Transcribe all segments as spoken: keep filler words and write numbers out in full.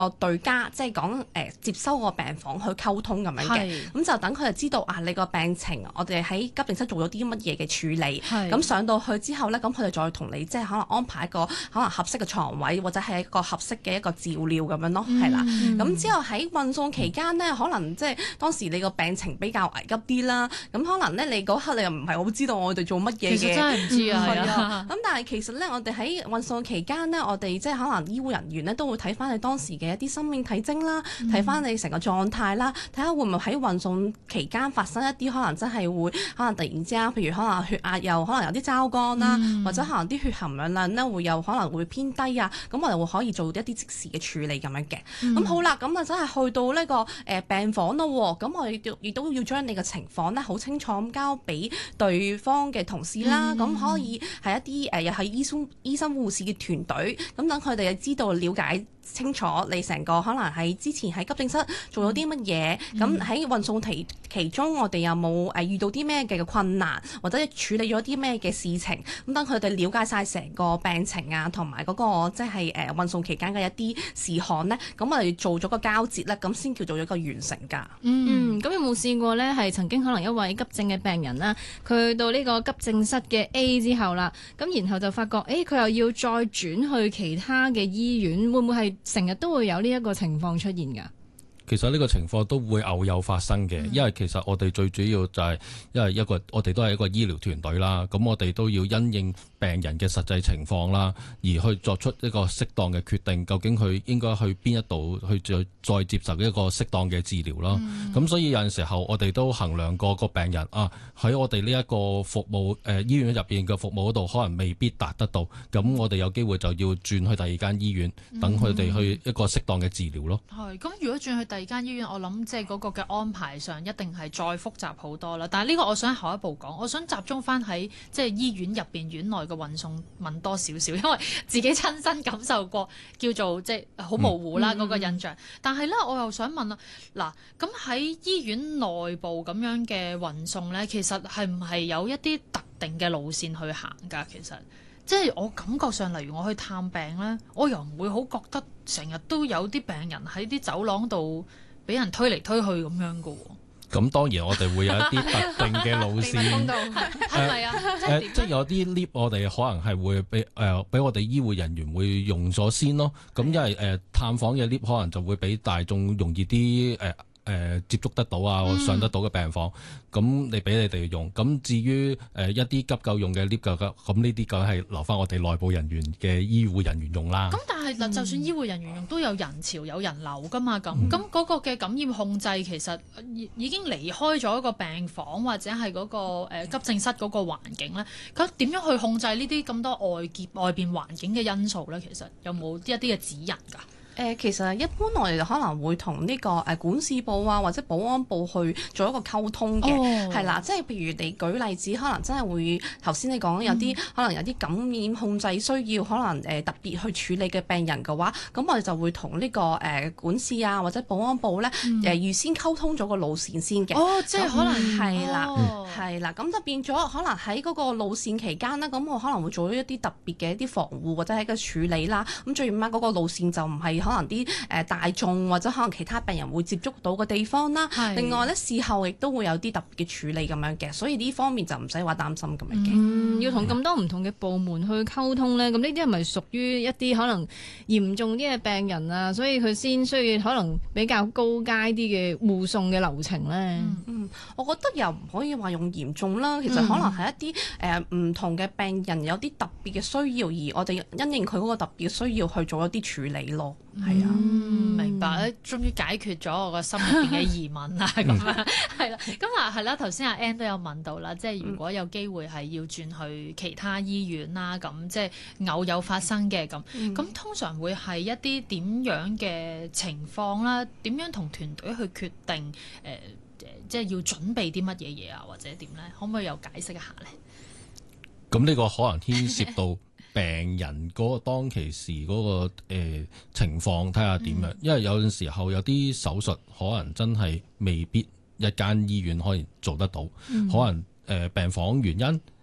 個對家，即係講誒接收個病房去溝通咁樣嘅，咁就等佢哋知道啊，你個病情，我哋喺急症室做咗啲乜嘢嘅處理，咁上到去之後咧，咁佢哋再同你即係可能安排一個可能合適嘅床位，或者係一個合適嘅一個照料咁樣咯，係啦、嗯。咁之後喺運送期間咧，可能即係當時你個病情比較危急啲啦，咁可能咧你嗰刻你又唔係好知道我哋做乜嘢嘅， 其實真係唔知啊，係啊。 咁但係其實咧，我哋喺運送期間咧，我哋即係可能醫護人員咧都會睇翻你當時嘅一啲生命體徵啦，睇翻、嗯、你成個狀態啦，睇下會唔會喺運送期間發生一啲可能真係會可能突然之間，譬如可能血壓又可能有啲糟乾啦，嗯、或者可能啲血含氧量咧會有可能會偏低啊，咁我哋會可以做一啲即時嘅處理咁樣嘅。咁、嗯、好啦，咁啊真係去到呢個誒病房咯，咁我哋亦都要將你嘅情況咧好清楚咁交俾對方嘅同事啦，咁、嗯、可以係一啲誒又係醫生醫生護士嘅團隊，咁等佢哋知道了解清楚你成個可能喺之前喺急症室做咗啲乜嘢，咁喺、嗯、運送期其中我哋有冇誒遇到啲咩嘅困難，或者處理咗啲咩嘅事情，咁等佢哋了解晒成個病情啊，同埋嗰個即係誒運送期間嘅一啲事項咧，咁我哋做咗個交接咧，咁先叫做一個完成㗎。 嗯，咁有冇試過咧？係曾經可能一位急症嘅病人啦，佢去到呢個急症室嘅 A 之後啦，咁然後就發覺誒佢又要再轉去其他嘅醫院，會唔會係成日都會有呢一個情況出現㗎？ 其實呢個情況都會偶有發生嘅，因為其實我哋最主要就係因為一個我哋都係一個醫療團隊啦，咁我哋都要因應病人嘅實際情況啦，而去作出一個適當嘅決定，究竟佢應該去邊一度去再再接受一個適當嘅治療啦。咁、嗯、所以有陣時候我哋都衡量過個病人啊，喺我哋呢一個服務誒、呃、醫院入邊嘅服務嗰度可能未必達得到，咁我哋有機會就要轉去第二間醫院，等佢哋去一個適當嘅治療咯。 係，咁如果轉去第二間醫院，我諗即係嗰個嘅安排上一定係再複雜好多啦。但係呢個我想後一步講，我想集中翻喺即係醫院入邊院內嘅運送問多少少，因為自己親身感受過，叫做即係好模糊啦嗰、嗯、個印象。但係咧，我又想問啦，嗱，咁喺醫院內部咁樣嘅運送咧，其實係唔係有一啲特定嘅路線去行㗎？其實即係我感覺上，例如我去探病咧，我又唔會好覺得成日都有啲病人喺啲走廊度俾人推嚟推去咁樣㗎喎。 咁當然我哋會有一啲特定嘅路線， 係咪啊？ 誒，即係有啲 lift 我哋可能係會俾誒俾我哋醫護人員會用咗先咯。咁因為誒、呃、探訪嘅 lift 可能就會比大眾容易啲誒。呃誒、呃、接觸得到啊，上得到嘅病房，咁、嗯、你俾你哋用。咁至於誒、呃、一啲急救用嘅 lift 嘅，咁呢啲梗係留翻我哋內部人員嘅醫護人員用啦。 咁但係嗱，嗯、就算醫護人員用都有人潮有人流噶嘛，咁咁嗰個嘅感染控制其實已經離開咗一個病房或者係嗰、嗰個、呃、急症室嗰個環境咧。咁點樣去控制呢啲咁多外界外邊環境嘅因素咧？其實有冇一啲嘅指引㗎？ 誒、呃、其實一般我哋就可能會同呢、這個誒、呃、管事部啊或者保安部去做一個溝通嘅，係、oh. 啦，即係譬如你舉例子，可能真係會頭先你講有啲、嗯、可能有啲感染控制需要，可能誒、呃、特別去處理嘅病人嘅話，咁我哋就會同呢、這個誒、呃、管事啊或者保安部咧誒、嗯呃、預先溝通咗個路線先嘅。 哦，即係可能係、嗯、啦，係、 哦、 啦，咁就變咗可能喺嗰個路線期間咧，咁我可能會做咗一啲特別嘅一啲防護或者係一個處理啦。咁最起碼嗰個路線就唔係可能啲誒、呃、大眾或者可能其他病人會接觸到嘅地方啦。是另外咧，事後亦都會有啲特別嘅處理咁樣嘅，所以呢方面就唔使話擔心咁樣嘅。 嗯，要同咁多唔同嘅部門去溝通咧，咁呢啲係咪屬於一啲可能嚴重啲嘅病人啊？所以佢先需要可能比較高階啲嘅護送嘅流程咧。 嗯，嗯，我覺得又唔可以話用嚴重啦，其實可能係一啲誒唔同嘅病人有啲特別嘅需要，而我哋因應佢嗰個特別嘅需要去做一啲處理咯。係啊， 嗯，明白，終於解決咗我個心入邊嘅疑問啦，咁樣係啦，咁啊係啦，頭先阿 Ann 都有問到啦，即係如果有機會係要轉去其他醫院啦，咁即係偶有發生嘅咁，咁、嗯、通常會係一啲點樣嘅情況啦？點樣同團隊去決定誒、呃、即係要準備啲乜嘢嘢啊，或者點咧？可唔可以又解釋一下咧？ 咁呢個可能牽涉到病人嗰個當其時嗰、嗰個、呃、情況，睇下點樣。嗯、因為有陣時候有啲手術可能真係未必一間醫院可以做得到，嗯、可能誒、呃、病房原因，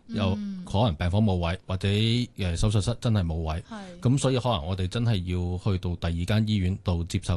有可能病房冇位，或者誒手術室真係冇位，咁所以可能我哋真係要去到第二間醫院度接受